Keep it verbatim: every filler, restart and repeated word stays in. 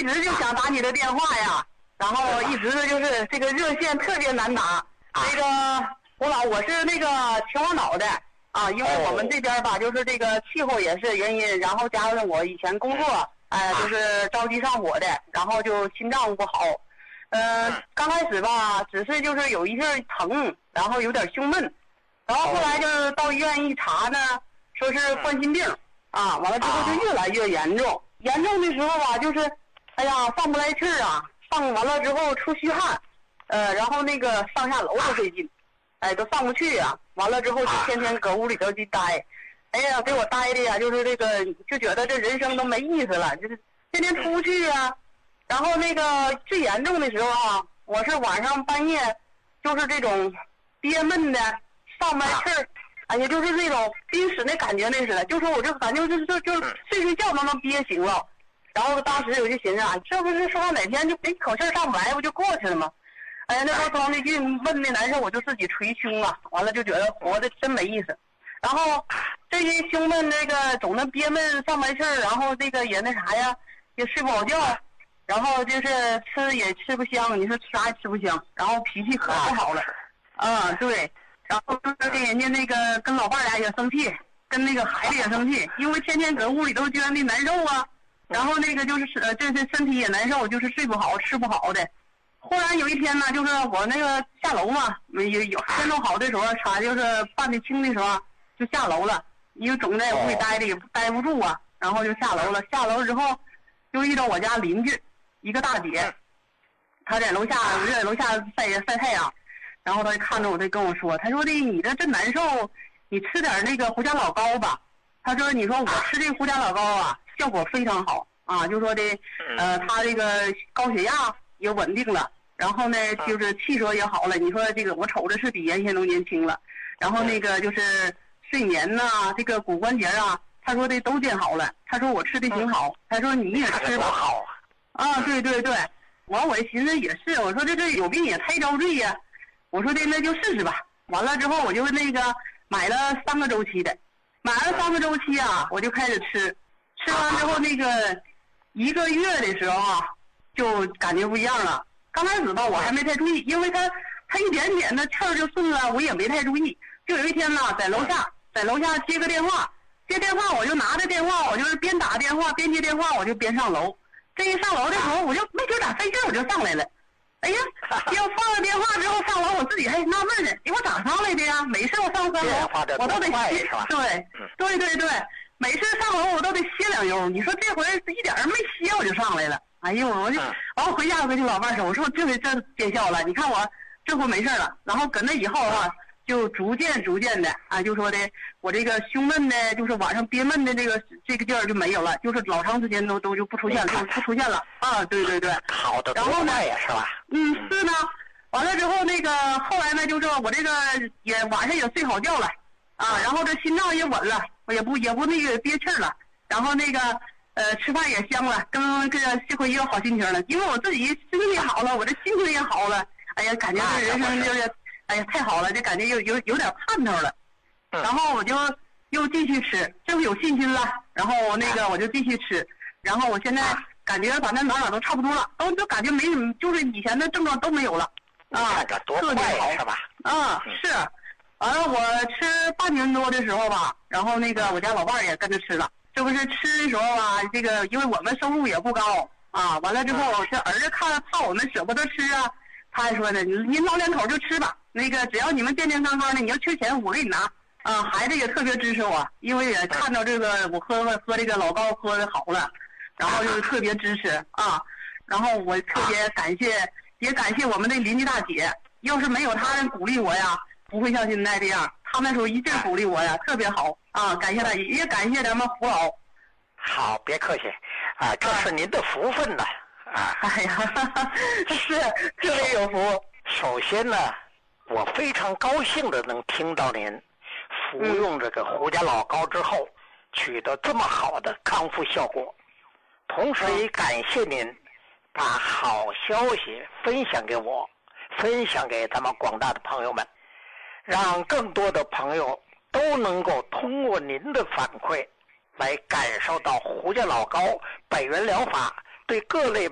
一直就想打你的电话呀，然后一直就是这个热线特别难打。那个胡老，我是那个秦皇岛的啊，因为我们这边吧，就是这个气候也是原因，然后加上我以前工作，哎、呃，就是着急上火的，然后就心脏不好。呃，刚开始吧，只是就是有一阵疼，然后有点胸闷，然后后来就是到医院一查呢，说是冠心病啊，完了之后就越来越严重。严重的时候吧，就是，哎呀，上不来气儿啊，上完了之后出虚汗，呃，然后那个上下楼都费劲，哎，都上不去呀、啊。完了之后就天天搁屋里头去待，哎呀，给我待的呀，就是这个就觉得这人生都没意思了，就是天天出去啊。然后那个最严重的时候啊，我是晚上半夜，就是这种憋闷的上不来气儿，哎呀，就是那种濒死的感觉那似的，就说我这感觉就是就就睡睡觉都能憋醒了。然后当时我就寻思啊，这不是说哪天就一口气上不来，不就过去了吗？哎呀，那时候装的劲，闷的难受，我就自己捶胸啊，完了就觉得活的真没意思。然后这些胸闷那个总能憋闷上不来气儿，然后这个也那啥呀，也睡不好觉。然后就是吃也吃不香，你说吃啥也吃不香，然后脾气可不好了，啊、嗯、对，然后就是跟人家那个跟老伴俩也生气，跟那个孩子也生气，因为天天搁屋里头觉得那难受啊，然后那个就是呃这这身体也难受，就是睡不好吃不好的。忽然有一天呢，就是我那个下楼嘛，有有天都好的时候，啥就是办的清的时候就下楼了，因为总在屋里待着也待不住啊，然后就下楼了。下楼之后就遇到我家邻居。一个大姐，她在楼下，我就在楼下晒晒太阳，然后她看着我，她跟我说，她说的你这真难受，你吃点那个胡椒老膏吧。她说你说我吃这胡椒老膏啊，效果非常好啊，就说的呃，她这个高血压也稳定了，然后呢就是气色也好了。你说这个我瞅着是比原先都年轻了，然后那个就是睡眠呐、啊，这个骨关节啊，她说的都见好了。她说我吃的挺好，她说你也吃吧。啊，对对对，完我寻思也是，我说这这有病也太遭罪呀，我说的那就试试吧。完了之后我就那个买了三个周期的，买了三个周期啊，我就开始吃，吃完之后那个一个月的时候啊，就感觉不一样了。刚开始吧，我还没太注意，因为他他一点点的气儿就顺了，我也没太注意。就有一天呢，在楼下在楼下接个电话，接电话我就拿着电话，我就是边打电话边接电话，我就边上楼。这一上楼的时候，我就没觉咋费劲，我就上来了。哎呀，要放了电话之后上楼，我自己还纳闷呢，我咋上来的呀？每次我上三楼，我都得歇，对，对对对，每次上楼我都得歇两悠。你说这回一点没歇，我就上来了。哎呦，我就完回家我跟你老伴说，我说这回真见效了，你看我这回没事了。然后搁那以后啊，就逐渐逐渐的啊，就说的我这个胸闷的，就是晚上憋闷的这个这个劲儿就没有了，就是老长时间都都就不出现，就不出现了啊！对对对， 好的， 然后呢也是吧？ 嗯，是呢。完了之后，那个后来呢，就是我这个也晚上也睡好觉了啊，然后这心脏也稳了，我也不也不那个憋气儿了，然后那个呃吃饭也香了，跟这个这回也有好心情了，因为我自己身体好了，我这心情也好了，哎呀，感觉这人生就是。哎呀，太好了，就感觉有有有点盼头了，然后我就又继续吃，这回有信心了，然后那个我就继续吃，然后我现在感觉反正哪哪都差不多了，都就感觉没什么，就是以前的症状都没有了，啊，特别好是吧？ 啊，是，完了我吃半年多的时候吧，然后那个我家老伴也跟着吃了，这不是吃的时候吧，这个因为我们收入也不高啊，完了之后这儿子看怕我们舍不得吃啊。他还说呢，您老两口就吃吧，那个只要你们健健康康的，你要缺钱我给你拿。啊，孩子也特别支持我，因为也看到这个我喝喝这个老高喝的好了，然后就特别支持啊。然后我特别感谢，也感谢我们的邻居大姐，要是没有她人鼓励我呀，不会像现在这样。他们说一劲鼓励我呀，特别好啊，感谢大姐，也感谢咱们胡老。 好，别客气，啊，这是您的福分呐。啊， 哎呀，是特别有福。 首先呢，我非常高兴的能听到您服用这个胡家老膏之后、嗯、取得这么好的康复效果，同时也感谢您把好消息分享给我，分享给咱们广大的朋友们，让更多的朋友都能够通过您的反馈来感受到胡家老膏百元疗法对各类